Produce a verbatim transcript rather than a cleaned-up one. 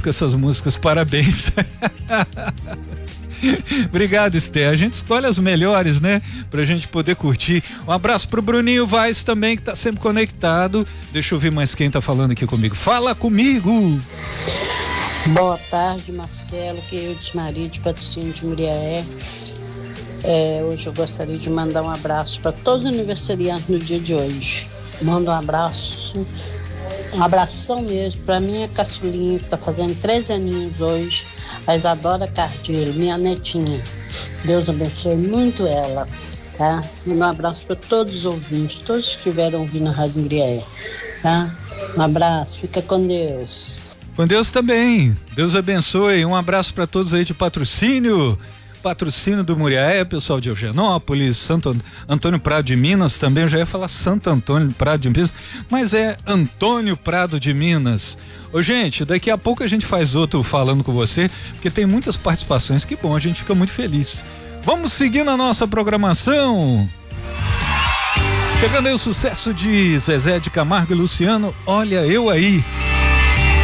com essas músicas, parabéns. Obrigado, Esther. A gente escolhe as melhores, né? Pra gente poder curtir. Um abraço pro Bruninho Vaz também, que tá sempre conectado. Deixa eu ver mais quem tá falando aqui comigo. Fala comigo! Boa tarde, Marcelo, que eu de Maria de Patrocínio de Muriaé. É, hoje eu gostaria de mandar um abraço para todos os aniversariantes no dia de hoje. Mando um abraço, um abração mesmo para minha caçulinha, que está fazendo treze aninhos hoje, a Isadora Cardielo, minha netinha. Deus abençoe muito ela, tá? Mando um abraço para todos os ouvintes, todos que estiveram ouvindo a Rádio Muriaé, tá? Um abraço, fica com Deus. Com Deus também. Deus abençoe. Um abraço para todos aí de Patrocínio. Patrocínio do Muriaé, pessoal de Eugenópolis, Santo Antônio Prado de Minas também. Eu já ia falar Santo Antônio Prado de Minas, mas é Antônio Prado de Minas. Ô, gente, daqui a pouco a gente faz outro falando com você, porque tem muitas participações. Que bom, a gente fica muito feliz. Vamos seguir na nossa programação. Chegando aí o sucesso de Zezé de Camargo e Luciano, Olha Eu Aí.